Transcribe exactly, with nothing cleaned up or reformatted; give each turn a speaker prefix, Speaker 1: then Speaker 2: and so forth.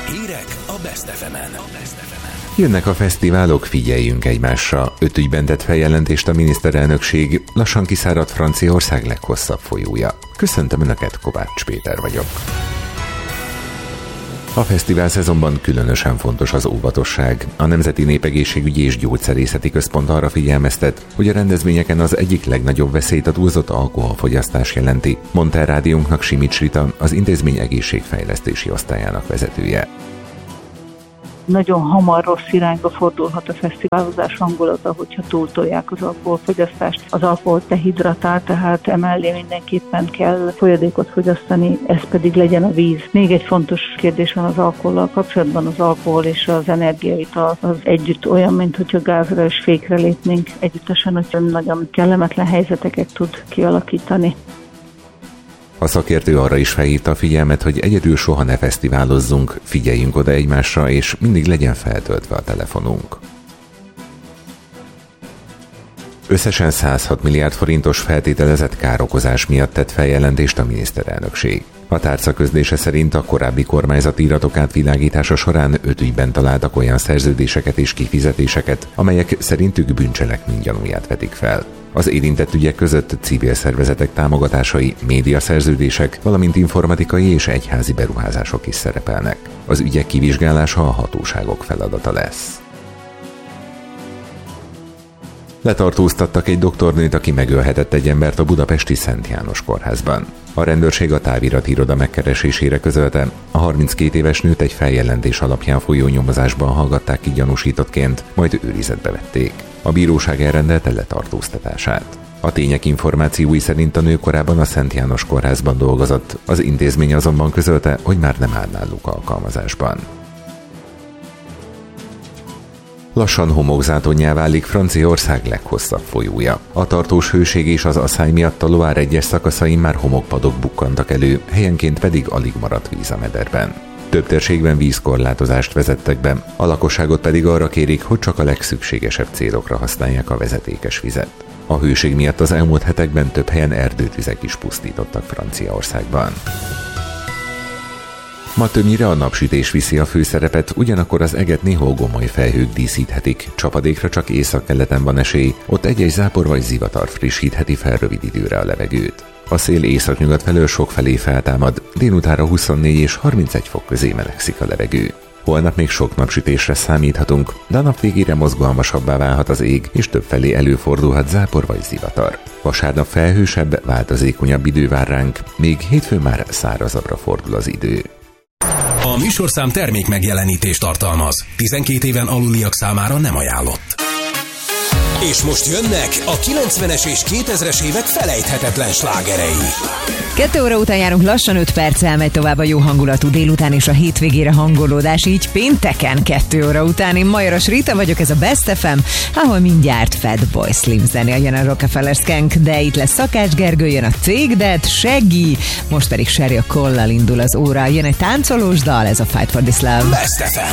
Speaker 1: Hírek a Best ef emen.
Speaker 2: Jönnek a fesztiválok, figyeljünk egymásra. Öt ügyben tett feljelentést a miniszterelnökség, lassan kiszáradt Franciaország leghosszabb folyója. Köszöntöm Önöket, Kovács Péter vagyok. A fesztivál szezonban különösen fontos az óvatosság. A Nemzeti Népegészségügyi és Gyógyszerészeti Központ arra figyelmeztet, hogy a rendezvényeken az egyik legnagyobb veszélyt a túlzott alkoholfogyasztás jelenti, mondta a rádiónknak Simics Rita, az intézmény egészségfejlesztési osztályának vezetője.
Speaker 3: Nagyon hamar rossz irányba fordulhat a fesztiválozás hangulata, hogyha túltolják az alkoholfogyasztást. Az alkohol dehidratál, tehát emellé mindenképpen kell folyadékot fogyasztani, ez pedig legyen a víz. Még egy fontos kérdés van az alkohollal kapcsolatban, az alkohol és az energiaital az együtt olyan, mint hogyha gázra és fékre lépnénk együttesen, hogy nagyon kellemetlen helyzeteket tud kialakítani.
Speaker 2: A szakértő arra is felhívta a figyelmet, hogy egyedül soha ne fesztiválozzunk, figyeljünk oda egymásra, és mindig legyen feltöltve a telefonunk. Összesen száz hat milliárd forintos feltételezett károkozás miatt tett feljelentést a miniszterelnökség. A tárca közlése szerint a korábbi kormányzati iratok átvilágítása során öt ügyben találtak olyan szerződéseket és kifizetéseket, amelyek szerintük bűncselekmény gyanúját vetik fel. Az érintett ügyek között civil szervezetek támogatásai, médiaszerződések, valamint informatikai és egyházi beruházások is szerepelnek. Az ügyek kivizsgálása a hatóságok feladata lesz. Letartóztattak egy doktornőt, aki megölhetett egy embert a budapesti Szent János kórházban. A rendőrség a távirati iroda megkeresésére közölte, a harminckét éves nőt egy feljelentés alapján folyó nyomozásban hallgatták ki gyanúsítottként, majd őrizetbe vették. A bíróság elrendelte letartóztatását. A tények információi szerint a nő korábban a Szent János kórházban dolgozott, az intézmény azonban közölte, hogy már nem áll náluk alkalmazásban. Lassan homokzátonnyá válik Franciaország leghosszabb folyója. A tartós hőség és az aszály miatt a Loire egyes szakaszain már homokpadok bukkantak elő, helyenként pedig alig maradt víz a mederben. Több térségben vízkorlátozást vezettek be, a lakosságot pedig arra kérik, hogy csak a legszükségesebb célokra használják a vezetékes vizet. A hőség miatt az elmúlt hetekben több helyen erdőtüzek is pusztítottak Franciaországban. Ma többnyire a napsütés viszi a főszerepet, ugyanakkor az eget néhol gomoly felhők díszíthetik, csapadékra csak északkeleten van esély, ott egy-egy zápor vagy zivatar frissítheti fel rövid időre a levegőt. A szél északnyugat felől sokfelé feltámad, délutánra huszonnégy és harmincegy fok közé melegszik a levegő. Holnap még sok napsütésre számíthatunk, de a nap végére mozgalmasabbá válhat az ég, és többfelé előfordulhat zápor vagy zivatar. Vasárnap felhősebb, változékonyabb idő vár ránk, még hétfőn már szárazabbra fordul az idő.
Speaker 1: A műsorszám termék megjelenítést tartalmaz. tizenkét éven aluliak számára nem ajánlott. És most jönnek a kilencvenes és kétezres évek felejthetetlen slágerei.
Speaker 4: Kettő óra után járunk, lassan öt perccel megy tovább a jó hangulatú délután és a hétvégére hangolódás, így pénteken kettő óra után. Én Majoros Rita vagyok, ez a Best ef em, ahol mindjárt Fatboy Slim zenél, jön a Rockefeller Skank, de itt lesz Szakács Gergő, jön a Cégdet, Seggi, most pedig Sheryl Cole-lal indul az óra, jön egy táncolós dal, ez a Fight for this Love.
Speaker 1: Best ef em.